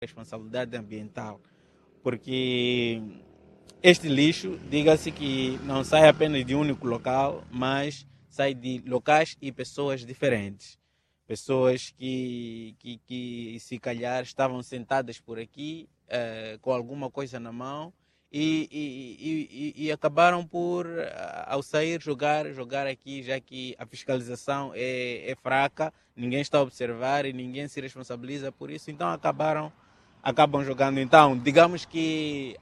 responsabilidade ambiental, porque este lixo, diga-se que não sai apenas de um único local, mas sai de locais e pessoas diferentes. Pessoas que se calhar estavam sentadas por aqui com alguma coisa na mão e acabaram por, ao sair, jogar aqui, já que a fiscalização é fraca, ninguém está a observar e ninguém se responsabiliza por isso, então acabam jogando. Então, digamos que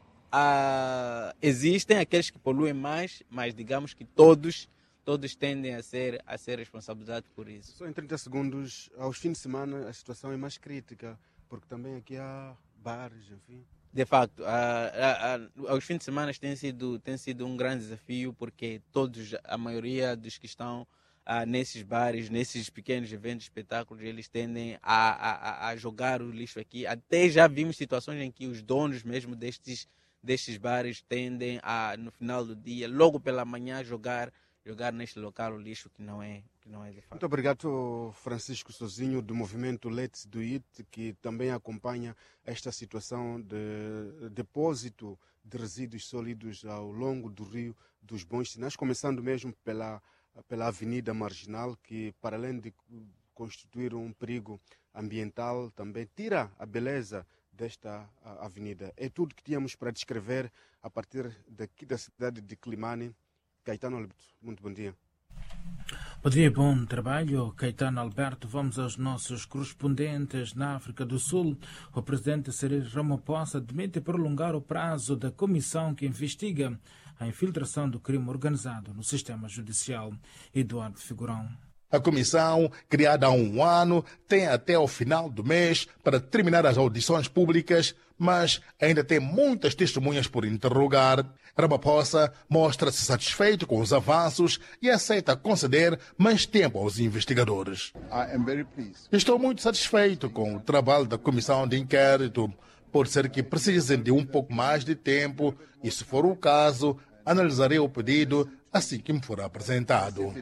existem aqueles que poluem mais, mas digamos que todos tendem a ser responsabilizados por isso. Só em 30 segundos, aos fins de semana a situação é mais crítica, porque também aqui há bares, enfim. De facto, aos fins de semana tem sido um grande desafio, porque a maioria dos que estão nesses bares, nesses pequenos eventos, espetáculos, eles tendem a jogar o lixo aqui. Até já vimos situações em que os donos mesmo destes bares tendem a, no final do dia, logo pela manhã, jogar neste local o lixo que não é de fato. Muito obrigado, Francisco Sozinho, do movimento Let's Do It, que também acompanha esta situação de depósito de resíduos sólidos ao longo do Rio dos Bons Sinais, começando mesmo pela Avenida Marginal, que, para além de constituir um perigo ambiental, também tira a beleza desta avenida. É tudo que tínhamos para descrever a partir daqui da cidade de Climane. Caetano Alberto, muito bom dia. Bom dia, bom trabalho. Caetano Alberto, vamos aos nossos correspondentes na África do Sul. O presidente Cyril Ramaphosa admite prolongar o prazo da comissão que investiga a infiltração do crime organizado no sistema judicial. Eduardo Figurão. A comissão, criada há um ano, tem até o final do mês para terminar as audições públicas, mas ainda tem muitas testemunhas por interrogar. Ramaphosa mostra-se satisfeito com os avanços e aceita conceder mais tempo aos investigadores. Estou muito satisfeito com o trabalho da comissão de inquérito. Pode ser que precisem de um pouco mais de tempo e, se for o caso, analisarei o pedido assim que me for apresentado.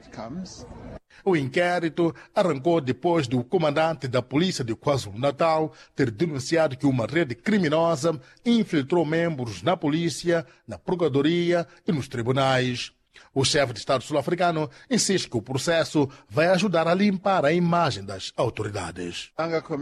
O inquérito arrancou depois do comandante da polícia de KwaZulu-Natal ter denunciado que uma rede criminosa infiltrou membros na polícia, na procuradoria e nos tribunais. O chefe de Estado sul-africano insiste que o processo vai ajudar a limpar a imagem das autoridades.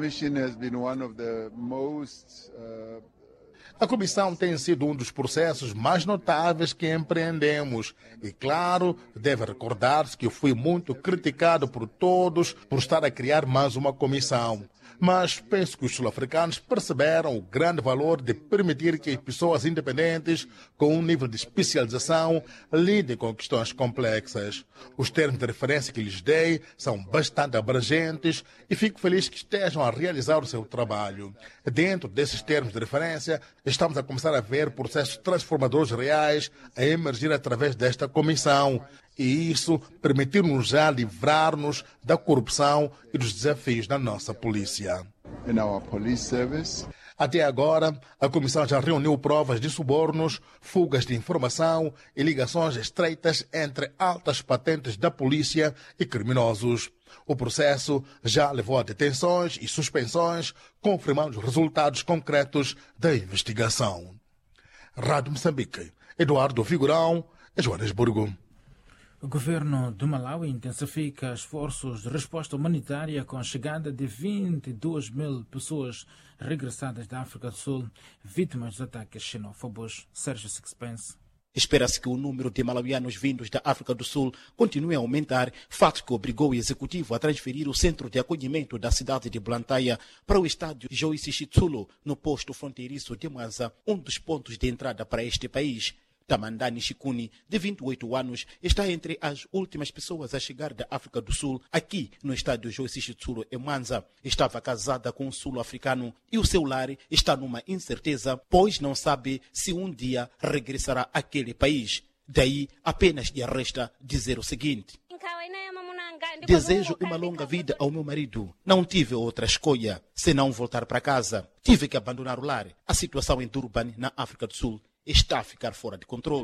A comissão tem sido um dos processos mais notáveis que empreendemos. E, claro, deve recordar-se que eu fui muito criticado por todos por estar a criar mais uma comissão. Mas penso que os sul-africanos perceberam o grande valor de permitir que pessoas independentes, com um nível de especialização, lidem com questões complexas. Os termos de referência que lhes dei são bastante abrangentes e fico feliz que estejam a realizar o seu trabalho. Dentro desses termos de referência, estamos a começar a ver processos transformadores reais a emergir através desta comissão. E isso permitir-nos já livrar-nos da corrupção e dos desafios da nossa polícia. Até agora, a comissão já reuniu provas de subornos, fugas de informação e ligações estreitas entre altas patentes da polícia e criminosos. O processo já levou a detenções e suspensões, confirmando os resultados concretos da investigação. Rádio Moçambique, Eduardo Figurão, Joanesburgo. O governo do Malawi intensifica esforços de resposta humanitária com a chegada de 22 mil pessoas regressadas da África do Sul, vítimas dos ataques xenófobos. Sérgio Sixpence. Espera-se que o número de malauianos vindos da África do Sul continue a aumentar, fato que obrigou o executivo a transferir o centro de acolhimento da cidade de Blantyre para o estádio Joyce Chitsulo, no posto fronteiriço de Mwanza, um dos pontos de entrada para este país. Tamandani Chikuni, de 28 anos, está entre as últimas pessoas a chegar da África do Sul, aqui no estádio Joyce Chitsulo, em Mwanza. Estava casada com um sul-africano e o seu lar está numa incerteza, pois não sabe se um dia regressará àquele país. Daí, apenas lhe resta dizer o seguinte: desejo uma longa vida ao meu marido. Não tive outra escolha senão voltar para casa. Tive que abandonar o lar. A situação em Durban, na África do Sul, está a ficar fora de controle.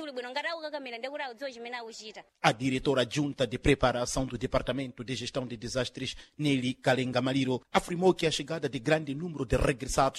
A diretora adjunta de preparação do Departamento de Gestão de Desastres, Nelly Kalenga Maliro, afirmou que a chegada de grande número de regressados